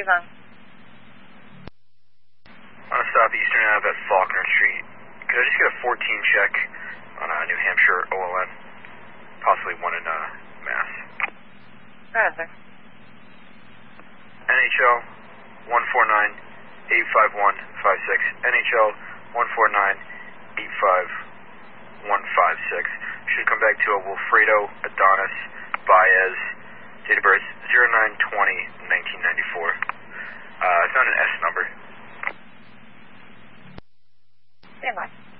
方。 On a stop Eastern Ave at Faulkner Street. Could I just get a 14 check on New Hampshire OLN? Possibly one in Mass. Go ahead, sir. NHL 149-851-56. NHL 149-851-56. Should come back to a Wilfredo Adonis Baez. Date of birth 09/20/1994. It's not an S number. Stand by.